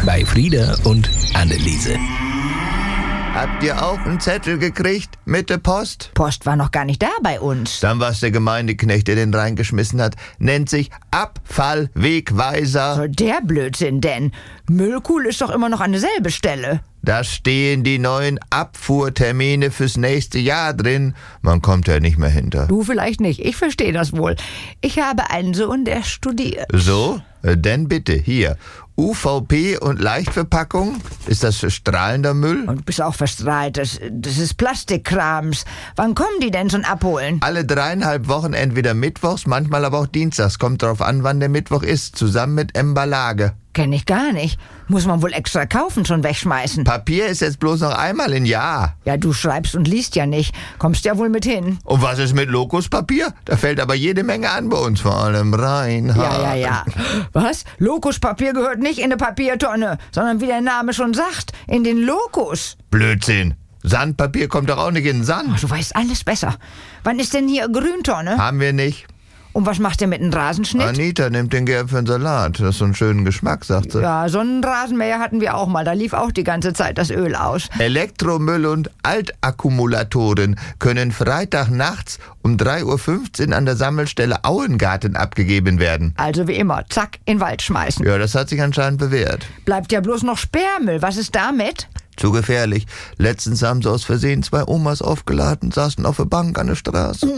bei Frieda und Anneliese. Habt ihr auch einen Zettel gekriegt mit der Post? Post war noch gar nicht da bei uns. Dann war's der Gemeindeknecht, der den reingeschmissen hat. Nennt sich Abfallwegweiser. Soll der Blödsinn denn? Müllkuhl ist doch immer noch an derselben Stelle. Da stehen die neuen Abfuhrtermine fürs nächste Jahr drin. Man kommt ja nicht mehr hinter. Du vielleicht nicht, ich verstehe das wohl. Ich habe einen Sohn, der studiert. So? Denn bitte, hier. UVP und Leichtverpackung? Ist das für strahlender Müll? Und du bist auch verstrahlt, das ist Plastikkrams. Wann kommen die denn zum Abholen? Alle 3,5 Wochen, entweder mittwochs, manchmal aber auch dienstags. Kommt drauf an, wann der Mittwoch ist, zusammen mit Emballage. Kenn ich gar nicht. Muss man wohl extra kaufen, schon wegschmeißen. Papier ist jetzt bloß noch einmal im Jahr. Ja, du schreibst und liest ja nicht. Kommst ja wohl mit hin. Und was ist mit Lokuspapier? Da fällt aber jede Menge an bei uns, vor allem Reinhard. Ja. Was? Lokuspapier gehört nicht in eine Papiertonne, sondern wie der Name schon sagt, in den Lokus. Blödsinn. Sandpapier kommt doch auch nicht in den Sand. Ach, du weißt alles besser. Wann ist denn hier Grüntonne? Haben wir nicht. Und was macht ihr mit dem Rasenschnitt? Anita nimmt den gern für den Salat. Das ist so einen schönen Geschmack, sagt sie. Ja, so einen Rasenmäher hatten wir auch mal. Da lief auch die ganze Zeit das Öl aus. Elektromüll und Altakkumulatoren können Freitag nachts um 3:15 Uhr an der Sammelstelle Auengarten abgegeben werden. Also wie immer, zack, in den Wald schmeißen. Ja, das hat sich anscheinend bewährt. Bleibt ja bloß noch Sperrmüll. Was ist damit? Zu gefährlich. Letztens haben sie aus Versehen 2 Omas aufgeladen, saßen auf der Bank an der Straße.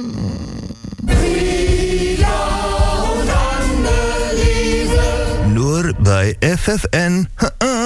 Nur bei FFN.